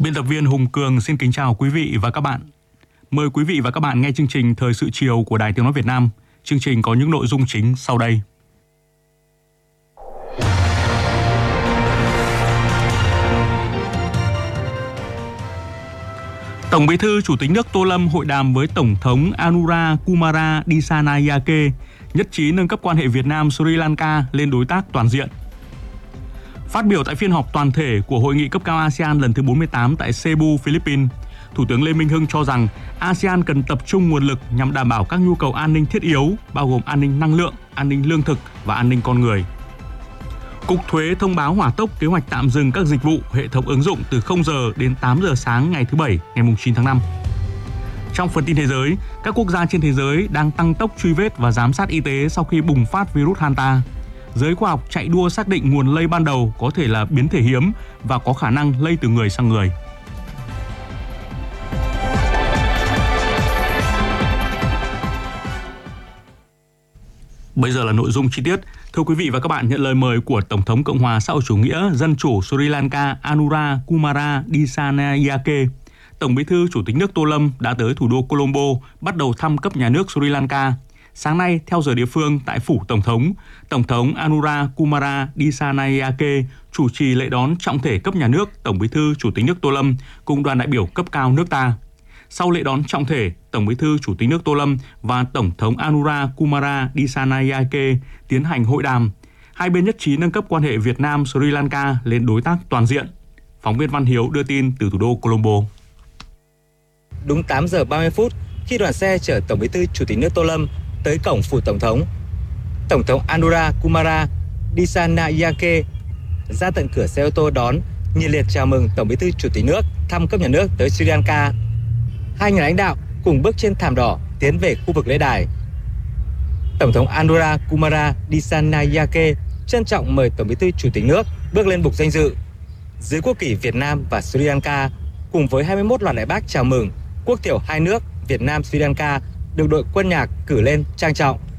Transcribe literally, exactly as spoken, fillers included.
Biên tập viên Hùng Cường xin kính chào quý vị và các bạn. Mời quý vị và các bạn nghe chương trình Thời sự chiều của Đài Tiếng nói Việt Nam. Chương trình có những nội dung chính sau đây. Tổng Bí thư Chủ tịch nước Tô Lâm hội đàm với Tổng thống Anura Kumara Dissanayake, nhất trí nâng cấp quan hệ Việt Nam Sri Lanka lên đối tác toàn diện. Phát biểu tại phiên họp toàn thể của Hội nghị cấp cao a sê an lần thứ bốn mươi tám tại Cebu, Philippines, Thủ tướng Lê Minh Hưng cho rằng a sê an cần tập trung nguồn lực nhằm đảm bảo các nhu cầu an ninh thiết yếu, bao gồm an ninh năng lượng, an ninh lương thực và an ninh con người. Cục Thuế thông báo hỏa tốc kế hoạch tạm dừng các dịch vụ, hệ thống ứng dụng từ không giờ đến tám giờ sáng ngày thứ Bảy, ngày chín tháng năm. Trong phần tin thế giới, các quốc gia trên thế giới đang tăng tốc truy vết và giám sát y tế sau khi bùng phát virus Hanta. Giới khoa học chạy đua xác định nguồn lây ban đầu có thể là biến thể hiếm và có khả năng lây từ người sang người. Bây giờ là nội dung chi tiết. Thưa quý vị và các bạn, nhận lời mời của Tổng thống Cộng hòa xã hội chủ nghĩa Dân chủ Sri Lanka Anura Kumara Dissanayake, Tổng Bí thư Chủ tịch nước Tô Lâm đã tới thủ đô Colombo bắt đầu thăm cấp nhà nước Sri Lanka. Sáng nay, theo giờ địa phương tại phủ Tổng thống, Tổng thống Anura Kumara Dissanayake chủ trì lễ đón trọng thể cấp nhà nước Tổng Bí thư Chủ tịch nước Tô Lâm cùng đoàn đại biểu cấp cao nước ta. Sau lễ đón trọng thể, Tổng Bí thư Chủ tịch nước Tô Lâm và Tổng thống Anura Kumara Dissanayake tiến hành hội đàm. Hai bên nhất trí nâng cấp quan hệ Việt Nam Sri Lanka lên đối tác toàn diện. Phóng viên Văn Hiếu đưa tin từ thủ đô Colombo. Đúng tám giờ ba mươi phút, khi đoàn xe chở Tổng Bí thư Chủ tịch nước Tô Lâm tới cổng phủ Tổng thống, Tổng thống Anura Kumara Dissanayake ra tận cửa xe ô tô đón, nhiệt liệt chào mừng Tổng Bí thư Chủ tịch nước thăm cấp nhà nước tới Sri Lanka. Hai nhà lãnh đạo cùng bước trên thảm đỏ tiến về khu vực lễ đài. Tổng thống Anura Kumara Dissanayake trân trọng mời Tổng Bí thư Chủ tịch nước bước lên bục danh dự. Dưới quốc kỳ Việt Nam và Sri Lanka cùng với hai mươi mốt loạt đại bác chào mừng, quốc thiểu hai nước Việt Nam Sri Lanka được đội quân nhạc cử lên trang trọng.